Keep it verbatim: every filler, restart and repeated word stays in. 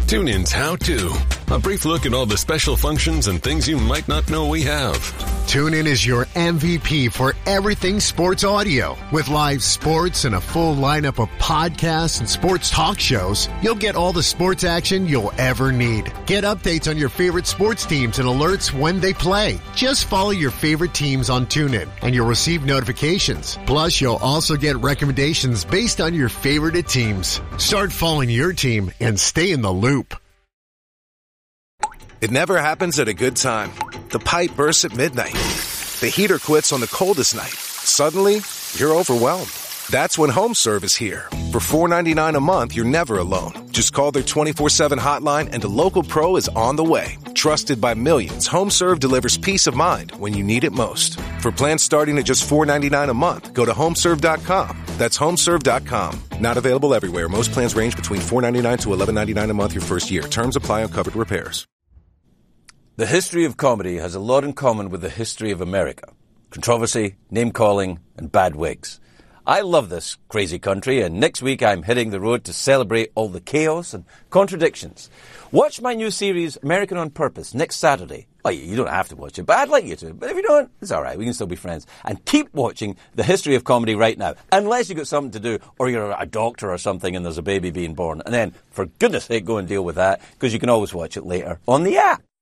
TuneIn's How To. A brief look at all the special functions and things you might not know we have. TuneIn is your M V P for everything sports audio. With live sports and a full lineup of podcasts and sports talk shows, you'll get all the sports action you'll ever need. Get updates on your favorite sports teams and alerts when they play. Just follow your favorite teams on TuneIn, and you'll receive notifications. Plus, you'll also get recommendations based on your favorite teams. Start following your team and stay in the loop. It never happens at a good time. The pipe bursts at midnight. The heater quits on the coldest night. Suddenly, you're overwhelmed. That's when HomeServe is here. For four dollars and ninety-nine cents a month, you're never alone. Just call their twenty-four seven hotline and a local pro is on the way. Trusted by millions, HomeServe delivers peace of mind when you need it most. For plans starting at just four dollars and ninety-nine cents a month, go to homeserve dot com. That's homeserve dot com. Not available everywhere. Most plans range between four dollars and ninety-nine cents to eleven dollars and ninety-nine cents a month your first year. Terms apply on covered repairs. The history of comedy has a lot in common with the history of America. Controversy, name-calling, and bad wigs. I love this crazy country, and next week I'm hitting the road to celebrate all the chaos and contradictions. Watch my new series, American on Purpose, next Saturday. Oh, you don't have to watch it, but I'd like you to. But if you don't, it's all right. We can still be friends. And keep watching the history of comedy right now, unless you've got something to do, or you're a doctor or something and there's a baby being born. And then, for goodness sake, go and deal with that, because you can always watch it later on the app.